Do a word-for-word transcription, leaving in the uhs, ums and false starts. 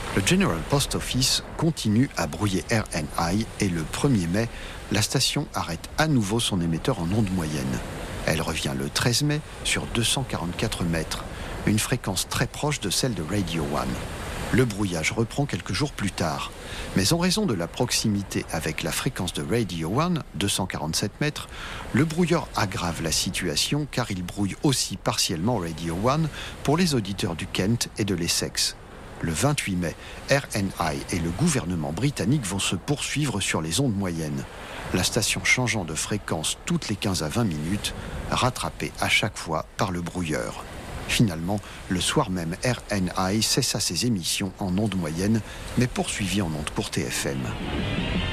Le General Post Office continue à brouiller R N I et le premier mai, la station arrête à nouveau son émetteur en onde moyenne. Elle revient le treize mai sur deux cent quarante-quatre mètres, une fréquence très proche de celle de Radio One. Le brouillage reprend quelques jours plus tard. Mais en raison de la proximité avec la fréquence de Radio One, deux cent quarante-sept mètres, le brouilleur aggrave la situation car il brouille aussi partiellement Radio One pour les auditeurs du Kent et de l'Essex. Le vingt-huit mai, R N I et le gouvernement britannique vont se poursuivre sur les ondes moyennes, la station changeant de fréquence toutes les quinze à vingt minutes, rattrapée à chaque fois par le brouilleur. Finalement, le soir même, R N I cessa ses émissions en ondes moyennes, mais poursuivit en ondes pour T F M.